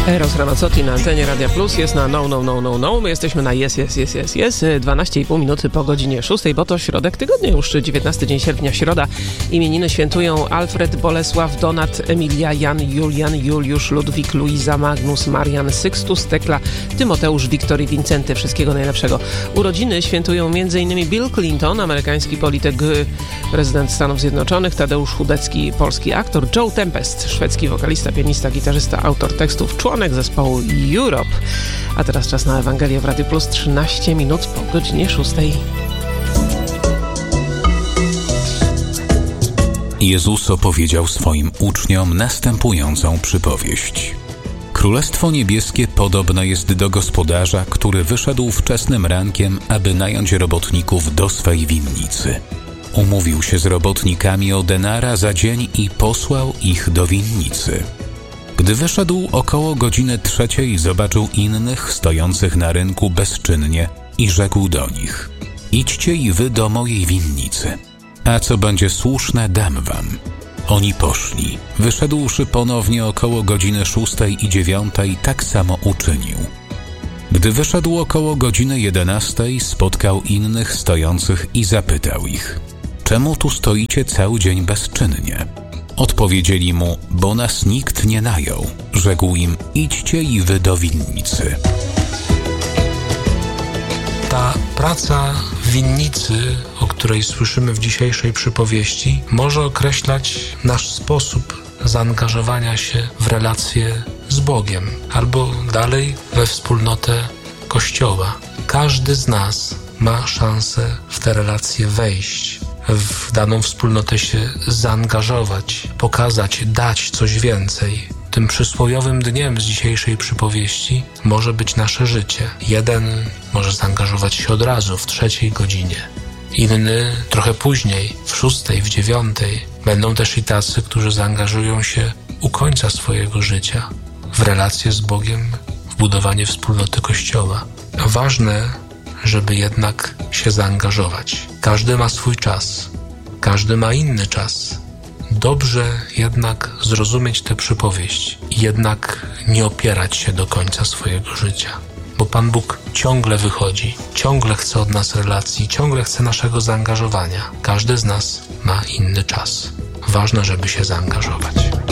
Eros Ramazzotti na antenie Radia Plus, jest na no. My jesteśmy na yes. 12,5 minuty po godzinie 6, bo to środek tygodnia, już 19 dzień sierpnia, środa. Imieniny świętują Alfred, Bolesław, Donat, Emilia, Jan, Julian, Juliusz, Ludwik, Luiza, Magnus, Marian, Sykstus, Tekla, Tymoteusz, Wiktor i Wincenty. Wszystkiego najlepszego. Urodziny świętują m.in. Bill Clinton, amerykański polityk, prezydent Stanów Zjednoczonych, Tadeusz Chudecki, polski aktor, Joe Tempest, szwedzki wokalista, pianista, gitarzysta, autor tekstów, członek zespołu Europe. A teraz czas na Ewangelię w Radiu Plus, 13 minut po godzinie 6. Jezus opowiedział swoim uczniom następującą przypowieść. Królestwo niebieskie podobne jest do gospodarza, który wyszedł wczesnym rankiem, aby nająć robotników do swej winnicy. Umówił się z robotnikami o denara za dzień i posłał ich do winnicy. Gdy wyszedł około godziny 3, zobaczył innych stojących na rynku bezczynnie i rzekł do nich: idźcie i wy do mojej winnicy, a co będzie słuszne, dam wam. Oni poszli. Wyszedłszy ponownie około godziny 6 i 9, tak samo uczynił. Gdy wyszedł około godziny 11, spotkał innych stojących i zapytał ich: czemu tu stoicie cały dzień bezczynnie? Odpowiedzieli mu: bo nas nikt nie najął. Rzekł im: idźcie i wy do winnicy. Ta praca w winnicy, o której słyszymy w dzisiejszej przypowieści, może określać nasz sposób zaangażowania się w relacje z Bogiem, albo dalej we wspólnotę Kościoła. Każdy z nas ma szansę w te relacje wejść, w daną wspólnotę się zaangażować, pokazać, dać coś więcej. Tym przysłowiowym dniem z dzisiejszej przypowieści może być nasze życie. Jeden może zaangażować się od razu, w 3 godzinie. Inny trochę później, w 6, w 9. Będą też i tacy, którzy zaangażują się u końca swojego życia w relacje z Bogiem, w budowanie wspólnoty Kościoła. Ważne, żeby jednak się zaangażować. Każdy ma swój czas, każdy ma inny czas. Dobrze jednak zrozumieć tę przypowieść i jednak nie opierać się do końca swojego życia. Bo Pan Bóg ciągle wychodzi, ciągle chce od nas relacji, ciągle chce naszego zaangażowania. Każdy z nas ma inny czas. Ważne, żeby się zaangażować.